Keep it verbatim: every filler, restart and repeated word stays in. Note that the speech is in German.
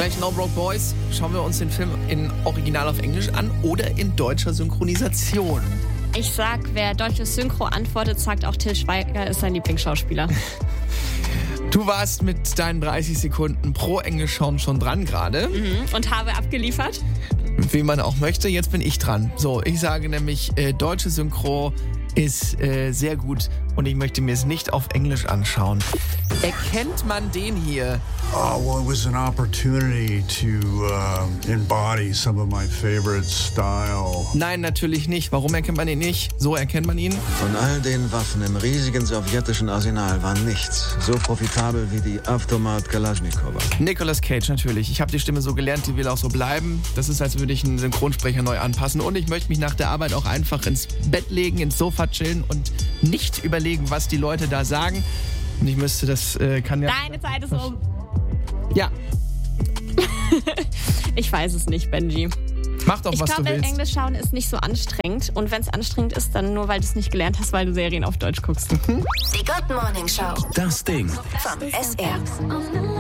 Gleich No Broke Boys. Schauen wir uns den Film in Original auf Englisch an oder in deutscher Synchronisation. Ich sag, wer deutsches Synchro antwortet, sagt auch Til Schweiger ist sein Lieblingsschauspieler. Du warst mit deinen dreißig Sekunden pro Englisch schauen schon dran gerade. Mhm. Und habe abgeliefert. Wie man auch möchte. Jetzt bin ich dran. So, ich sage nämlich, äh, deutsche Synchro ist äh, sehr gut und ich möchte mir es nicht auf Englisch anschauen. Erkennt man den hier? Oh, well, it was an opportunity to uh, embody some of my favorite style. Nein, natürlich nicht. Warum erkennt man ihn nicht? So erkennt man ihn. Von all den Waffen im riesigen sowjetischen Arsenal war nichts so profitabel wie die Automat Kalaschnikowa. Nicolas Cage natürlich. Ich habe die Stimme so gelernt, die will auch so bleiben. Das ist, als würde ich einen Synchronsprecher neu anpassen. Und ich möchte mich nach der Arbeit auch einfach ins Bett legen, ins Sofa chillen und nicht überlegen, was die Leute da sagen. Und ich müsste, das äh, kann ja... Deine Zeit ist um. Ja. Ich weiß es nicht, Benji. Mach doch, ich was glaub, du willst. Englisch schauen ist nicht so anstrengend. Und wenn es anstrengend ist, dann nur, weil du es nicht gelernt hast, weil du Serien auf Deutsch guckst. Die Good Morning Show. Das Ding. Vom S R.